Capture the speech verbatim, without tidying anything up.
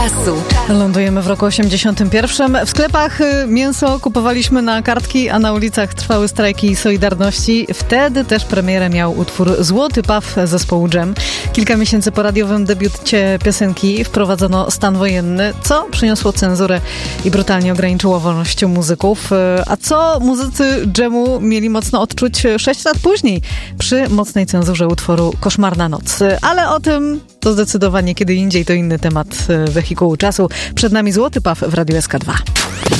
Lądujemy w roku osiemdziesiątym pierwszym. W sklepach mięso kupowaliśmy na kartki, a na ulicach trwały strajki Solidarności. Wtedy też premierę miał utwór Złoty Paw zespołu Dżem. Kilka miesięcy po radiowym debiucie piosenki wprowadzono stan wojenny, co przyniosło cenzurę i brutalnie ograniczyło wolność muzyków. A co muzycy Dżemu mieli mocno odczuć sześć lat później przy mocnej cenzurze utworu Koszmarna Noc. Ale o tym to zdecydowanie kiedy indziej, to inny temat wehikułu czasu. Przed nami Złoty Paw w Radiu S K dwa.